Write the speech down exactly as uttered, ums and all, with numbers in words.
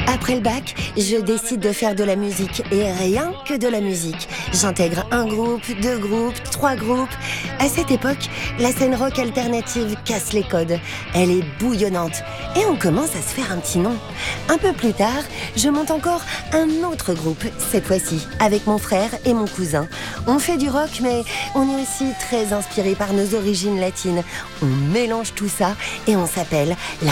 Après le bac, je décide de faire de la musique et rien que de la musique. J'intègre un groupe, deux groupes, trois groupes. À cette époque, la scène rock alternative casse les codes. Elle est bouillonnante et on commence à se faire un petit nom. Un peu plus tard, je monte encore un autre groupe, cette fois-ci, avec mon frère et mon cousin. On fait du rock, mais on est aussi très inspiré par nos origines latines. On mélange tout ça et on s'appelle la